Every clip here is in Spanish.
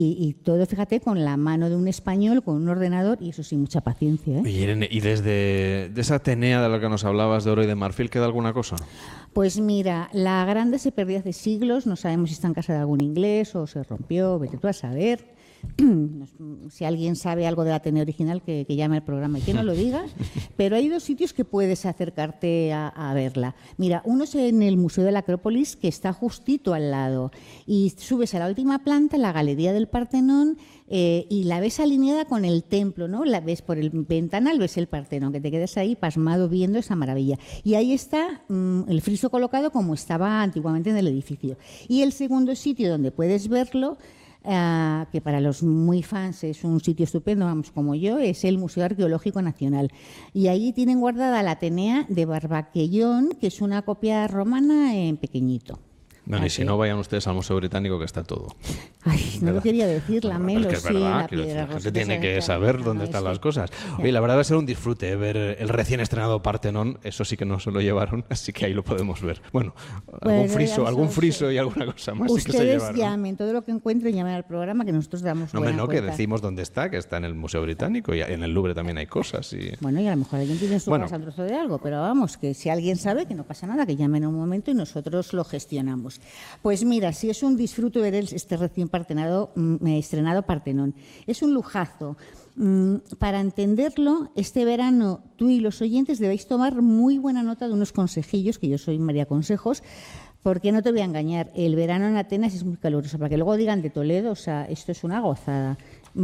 Y todo, fíjate, con la mano de un español, con un ordenador, y eso sí, mucha paciencia, ¿eh? Oye, Irene, ¿y desde de esa Atenea de la que nos hablabas de oro y de marfil queda alguna cosa? Pues mira, la grande se perdió hace siglos, no sabemos si está en casa de algún inglés o se rompió, vete tú a saber. Si alguien sabe algo de la Atenea original, que llame al programa y que no lo diga. Pero hay 2 sitios que puedes acercarte a verla. Mira, uno es en el Museo de la Acrópolis, que está justito al lado. Y subes a la última planta, la Galería del Partenón, y la ves alineada con el templo, ¿no? La ves por el ventanal, ves el Partenón, que te quedas ahí pasmado viendo esa maravilla. Y ahí está el friso colocado como estaba antiguamente en el edificio. Y el segundo sitio donde puedes verlo, que para los muy fans es un sitio estupendo, vamos, como yo, es el Museo Arqueológico Nacional. Y ahí tienen guardada la Atenea de Barbaquellón, que es una copia romana en pequeñito. Bueno, y si no, vayan ustedes al Museo Británico, que está todo. Ay, no lo quería decir, la Melo, es que es verdad, sí, la gente tiene que saber dónde están las cosas. Oye, la verdad va a ser un disfrute ver el recién estrenado Partenón, eso sí que no se lo llevaron, así que ahí lo podemos ver. Bueno, algún friso y alguna cosa más sí que se llevaron. Ustedes llamen, todo lo que encuentren, llamen al programa, que nosotros damos buena cuenta. Que decimos dónde está, que está en el Museo Británico, y en el Louvre también hay cosas. Y... Bueno, y a lo mejor alguien tiene en su casa un trozo de algo, pero vamos, que si alguien sabe, que no pasa nada, que llamen un momento y nosotros lo gestionamos. Pues mira, si es un disfrute ver este recién estrenado Partenón. Es un lujazo. Para entenderlo, este verano tú y los oyentes debéis tomar muy buena nota de unos consejillos, que yo soy María Consejos, porque no te voy a engañar, el verano en Atenas es muy caluroso, para que luego digan de Toledo, o sea, esto es una gozada.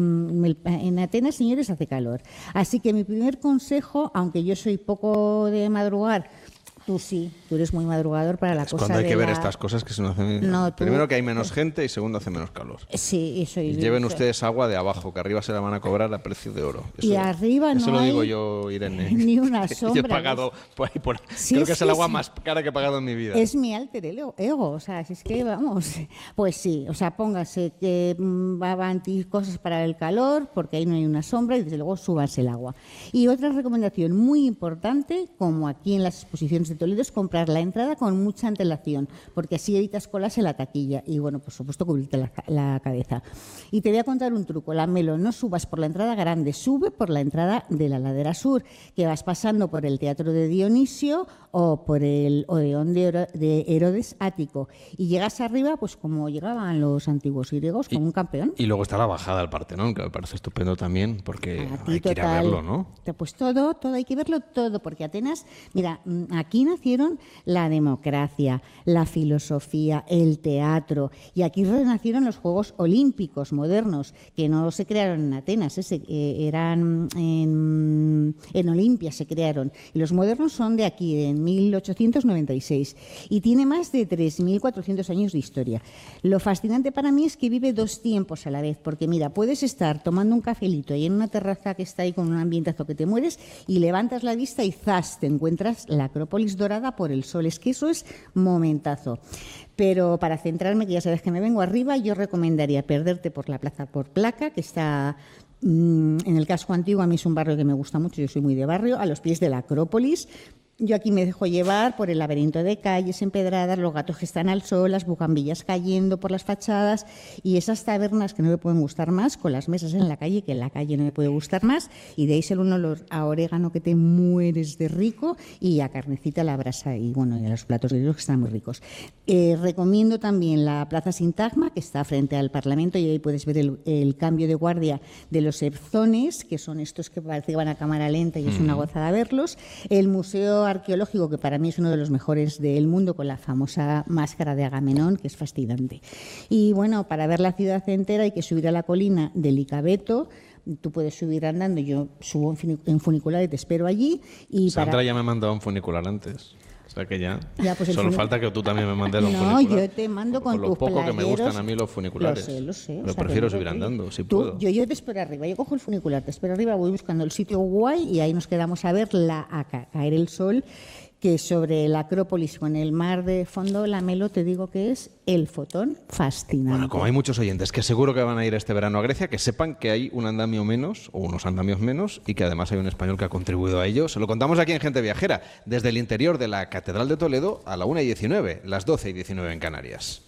En Atenas, señores, hace calor. Así que mi primer consejo, aunque yo soy poco de madrugar, tú sí, tú eres muy madrugador para la cosa. Cuando hay que ver estas cosas que se nos hacen. No, primero que hay menos gente y segundo hace menos calor. Sí, eso. Y lleven ustedes agua de abajo, que arriba se la van a cobrar a precio de oro. Eso, y arriba no. Eso lo digo yo, Irene. Ni una sombra. Yo he pagado creo que es el agua más cara que he pagado en mi vida. Es mi alter ego, o sea, si es que vamos. Pues sí, o sea, póngase que van cosas para el calor, porque ahí no hay una sombra, y desde luego súbanse el agua. Y otra recomendación muy importante, como aquí en las exposiciones de Toledo, es comprar la entrada con mucha antelación, porque así evitas colas en la taquilla y, bueno, por supuesto, cubrirte la cabeza. Y te voy a contar un truco, la Melo, no subas por la entrada grande, sube por la entrada de la ladera sur, que vas pasando por el Teatro de Dionisio o por el Odeón de Herodes Ático, y llegas arriba pues como llegaban los antiguos griegos, con un campeón. Y luego está la bajada al Partenón, que me parece estupendo también, porque hay que ir a verlo, ¿no? Pues todo, hay que verlo todo, porque Atenas, mira, aquí nacieron la democracia, la filosofía, el teatro, y aquí renacieron los Juegos Olímpicos modernos, que no se crearon en Atenas, eran en Olimpia se crearon, y los modernos son de aquí, en 1896, y tiene más de 3.400 años de historia. Lo fascinante para mí es que vive 2 tiempos a la vez, porque mira, puedes estar tomando un cafelito y en una terraza que está ahí con un ambientazo que te mueres, y levantas la vista y ¡zas!, te encuentras la Acrópolis dorada por el sol. Es que eso es momentazo. Pero para centrarme, que ya sabes que me vengo arriba, yo recomendaría perderte por la Plaza por Placa, que está en el casco antiguo. A mí es un barrio que me gusta mucho, yo soy muy de barrio, a los pies de la Acrópolis. Yo aquí me dejo llevar por el laberinto de calles empedradas, los gatos que están al sol, las bugambillas cayendo por las fachadas y esas tabernas que no me pueden gustar más, con las mesas en la calle, que en la calle no me puede gustar más, y de ahí sale un olor a orégano que te mueres de rico, y a carnecita a la brasa, y bueno, y a los platos griegos que están muy ricos. Recomiendo también la Plaza Sintagma, que está frente al Parlamento, y ahí puedes ver el cambio de guardia de los Ebzones, que son estos que parece que van a cámara lenta y es una gozada verlos. El Museo Arqueológico, que para mí es uno de los mejores del mundo, con la famosa máscara de Agamenón, que es fascinante. Y bueno, para ver la ciudad entera hay que subir a la colina del Licabeto. Tú puedes subir andando, yo subo en funicular y te espero allí. Y Sandra ya me ha mandado un funicular antes. O sea que ya pues solo falta que tú también me mandes un funicular. No, yo te mando con tus poco playeros. Que me gustan a mí los funiculares. Lo sé. Pero prefiero subir andando, si puedo. Yo te espero arriba, yo cojo el funicular, te espero arriba, voy buscando el sitio guay y ahí nos quedamos a ver a caer el sol, que sobre la Acrópolis con el mar de fondo, la Melo, te digo que es el fotón fascinante. Bueno, como hay muchos oyentes que seguro que van a ir este verano a Grecia, que sepan que hay un andamio menos o unos andamios menos y que además hay un español que ha contribuido a ello. Se lo contamos aquí en Gente Viajera, desde el interior de la Catedral de Toledo a la 1:19, las 12:19 en Canarias.